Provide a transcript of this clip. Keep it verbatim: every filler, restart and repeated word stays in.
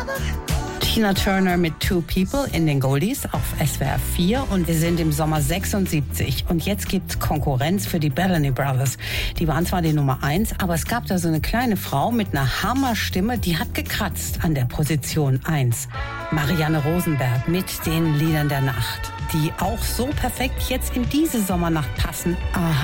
Tina Turner mit Two People in den Goldies auf S W R vier und wir sind im Sommer sechsundsiebzig. Und jetzt gibt's Konkurrenz für die Bellamy Brothers. Die waren zwar die Nummer eins, aber es gab da so eine kleine Frau mit einer Hammerstimme, die hat gekratzt an der Position eins. Marianne Rosenberg mit den Liedern der Nacht, die auch so perfekt jetzt in diese Sommernacht passen. Aha.